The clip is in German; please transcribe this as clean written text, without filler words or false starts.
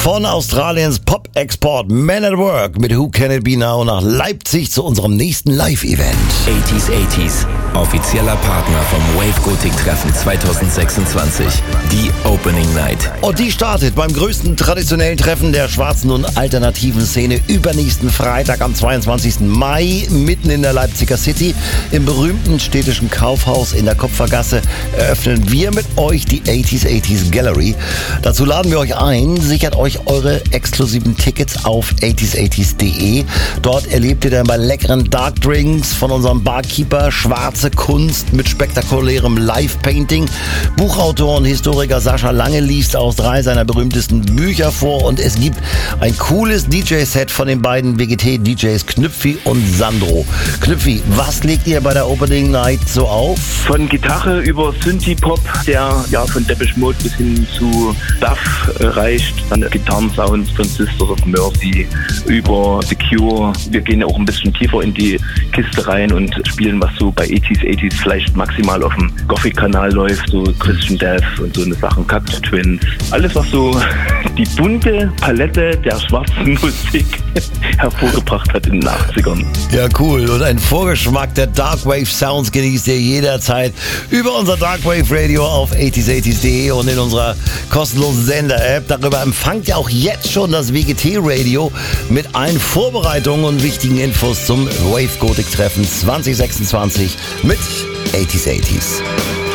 Von Australiens Pop-Export Men at Work mit Who Can It Be Now nach Leipzig zu unserem nächsten Live-Event. 80s, offizieller Partner vom Wave Gothic Treffen 2026, die Opening Night. Und die startet beim größten traditionellen Treffen der schwarzen und alternativen Szene übernächsten Freitag am 22. Mai mitten in der Leipziger City. Im berühmten städtischen Kaufhaus in der Kupfergasse eröffnen wir mit euch die 80s Gallery. Dazu laden wir euch ein, sichert euch eure exklusiven Tickets auf 80s80s.de. Dort erlebt ihr dann bei leckeren Dark Drinks von unserem Barkeeper schwarze Kunst mit spektakulärem Live-Painting. Buchautor und Historiker Sascha Lange liest aus 3 seiner berühmtesten Bücher vor und es gibt ein cooles DJ-Set von den beiden WGT-DJs Knüpfi und Sandro. Knüpfi, was legt ihr bei der Opening Night so auf? Von Gitarre über Synthie-Pop, der ja von Depeche Mode bis hin zu Duff reicht, dann Gitarrensounds von Sisters of Mercy über The Cure. Wir gehen auch ein bisschen tiefer in die Kiste rein und spielen, was so bei 80s vielleicht maximal auf dem Gothic-Kanal läuft, so Christian Death und so eine Sachen, Cactus Twins. Alles, was so die bunte Palette der schwarzen Musik hervorgebracht hat in den 80ern. Ja, cool. Und einen Vorgeschmack der Darkwave Sounds genießt ihr jederzeit über unser Darkwave Radio auf 80s80s.de und in unserer kostenlosen Sender-App. Darüber empfangt ihr auch jetzt schon das WGT Radio mit allen Vorbereitungen und wichtigen Infos zum Wave Gothic Treffen 2026 mit 80s80s.